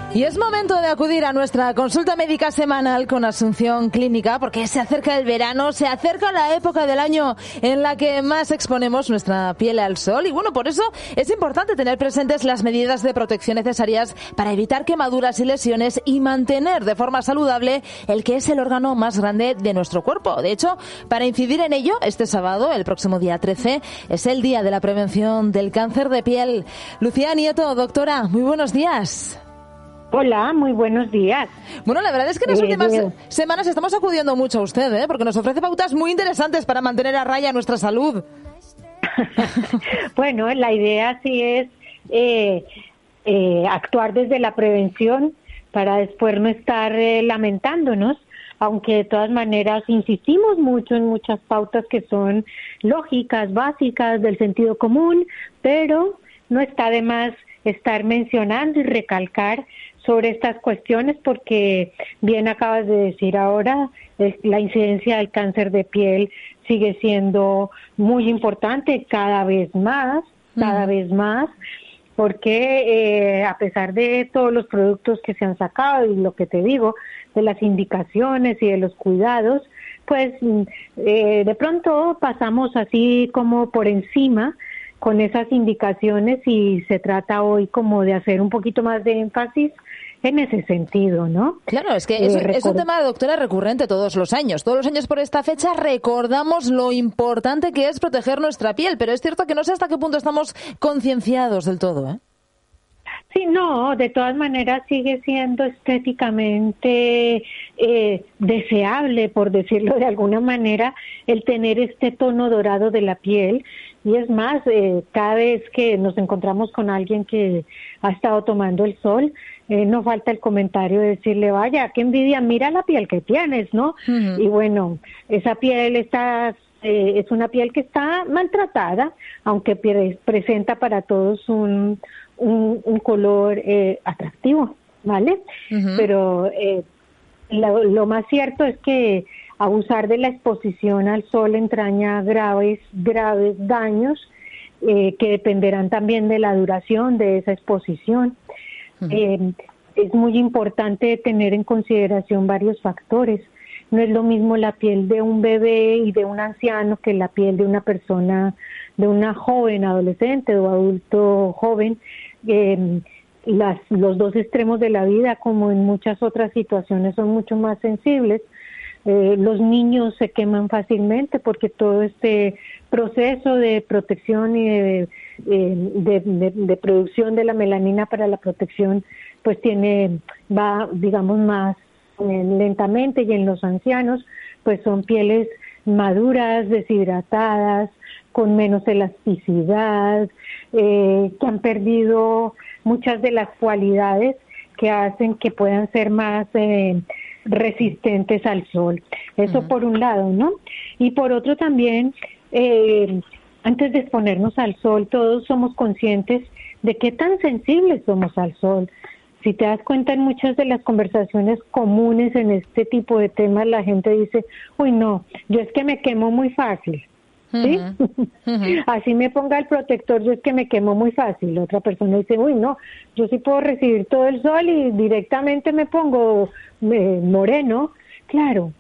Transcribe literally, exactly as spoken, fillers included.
Y es momento de acudir a nuestra consulta médica semanal con Asunción Clínica, porque se acerca el verano, se acerca la época del año en la que más exponemos nuestra piel al sol. Y bueno, por eso es importante tener presentes las medidas de protección necesarias para evitar quemaduras y lesiones y mantener de forma saludable el que es el órgano más grande de nuestro cuerpo. De hecho, para incidir en ello, este sábado, el próximo día trece, es el Día de la Prevención del Cáncer de Piel. Lucía Nieto, doctora, muy buenos días. Hola, muy buenos días. Bueno, la verdad es que en las eh, últimas bien. semanas estamos acudiendo mucho a usted, ¿eh? Porque nos ofrece pautas muy interesantes para mantener a raya nuestra salud. Bueno, la idea sí es eh, eh, actuar desde la prevención para después no estar eh, lamentándonos, aunque de todas maneras insistimos mucho en muchas pautas que son lógicas, básicas, del sentido común, pero no está de más estar mencionando y recalcar sobre estas cuestiones porque bien acabas de decir ahora, la incidencia del cáncer de piel sigue siendo muy importante cada vez más, cada mm. vez más, porque eh, a pesar de todos los productos que se han sacado y lo que te digo, de las indicaciones y de los cuidados, pues eh, de pronto pasamos así como por encima con esas indicaciones y se trata hoy como de hacer un poquito más de énfasis en ese sentido, ¿no? Claro, es que es, eh, es un tema, doctora, recurrente todos los años. Todos los años por esta fecha recordamos lo importante que es proteger nuestra piel, pero es cierto que no sé hasta qué punto estamos concienciados del todo, ¿eh? Sí, no, de todas maneras sigue siendo estéticamente eh, deseable, por decirlo de alguna manera, el tener este tono dorado de la piel. Y es más, eh, cada vez que nos encontramos con alguien que ha estado tomando el sol, eh, no falta el comentario de decirle, vaya, qué envidia, mira la piel que tienes, ¿no? Uh-huh. Y bueno, esa piel está... Eh, es una piel que está maltratada, aunque pre- presenta para todos un, un, un color eh, atractivo, ¿vale? Uh-huh. Pero eh, lo, lo más cierto es que abusar de la exposición al sol entraña graves, graves daños eh, que dependerán también de la duración de esa exposición. Uh-huh. Eh, es muy importante tener en consideración varios factores. No es lo mismo la piel de un bebé y de un anciano que la piel de una persona, de una joven adolescente o adulto joven. Eh, las, los dos extremos de la vida, como en muchas otras situaciones, son mucho más sensibles. Eh, los niños se queman fácilmente porque todo este proceso de protección y de, eh, de, de, de producción de la melanina para la protección, pues tiene, va, digamos, más lentamente, y en los ancianos pues son pieles maduras, deshidratadas, con menos elasticidad, eh, que han perdido muchas de las cualidades que hacen que puedan ser más eh, resistentes al sol. Eso uh-huh. por un lado, ¿no? Y por otro también, eh, antes de exponernos al sol, todos somos conscientes de qué tan sensibles somos al sol. Si te das cuenta, en muchas de las conversaciones comunes en este tipo de temas, la gente dice, uy, no, yo es que me quemo muy fácil, ¿sí? Uh-huh. Uh-huh. Así me ponga el protector, yo es que me quemo muy fácil. La otra persona dice, uy, no, yo sí puedo recibir todo el sol y directamente me pongo eh, moreno. Claro,